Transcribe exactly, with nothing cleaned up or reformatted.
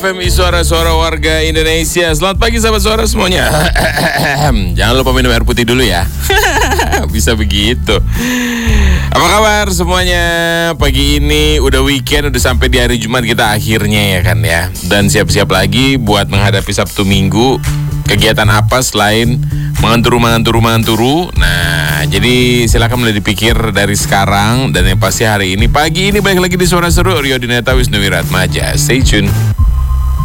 F M I Suara-Suara Warga Indonesia. Selamat pagi sahabat suara semuanya. Jangan lupa minum air putih dulu ya. Bisa begitu. Apa kabar semuanya? Pagi ini udah weekend, udah sampai di hari Jumat kita akhirnya ya kan ya. Dan siap-siap lagi buat menghadapi Sabtu Minggu. Kegiatan apa selain menganturu, menganturu, menganturu. Nah, jadi silakan mulai dipikir dari sekarang. Dan yang pasti hari ini, pagi ini balik lagi di Suara Seru, Rio Dinata Wisnu Wiratmaja. Stay tune.